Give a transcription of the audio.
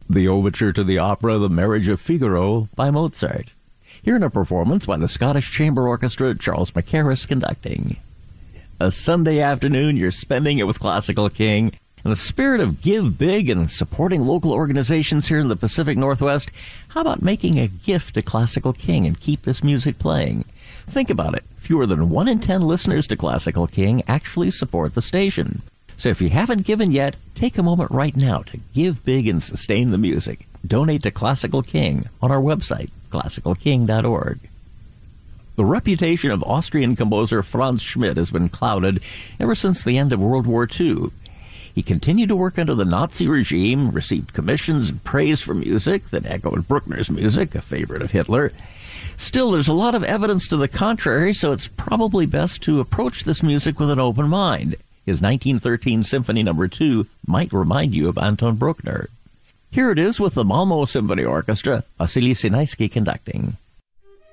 the overture to the opera The Marriage of Figaro by Mozart. Here in a performance by the Scottish Chamber Orchestra, Charles Mackerras conducting. A Sunday afternoon, you're spending it with Classical King. In the spirit of give big and supporting local organizations here in the Pacific Northwest, how about making a gift to Classical King and keep this music playing? Think about it. Fewer than 1 in 10 listeners to Classical King actually support the station. So if you haven't given yet, take a moment right now to give big and sustain the music. Donate to Classical King on our website, classicalking.org. The reputation of Austrian composer Franz Schmidt has been clouded ever since the end of World War II. He continued to work under the Nazi regime, received commissions and praise for music that echoed Bruckner's music, a favorite of Hitler. Still, there's a lot of evidence to the contrary, so it's probably best to approach this music with an open mind. His 1913 Symphony No. 2 might remind you of Anton Bruckner. Here it is with the Malmö Symphony Orchestra, Wassily Sinaisky conducting.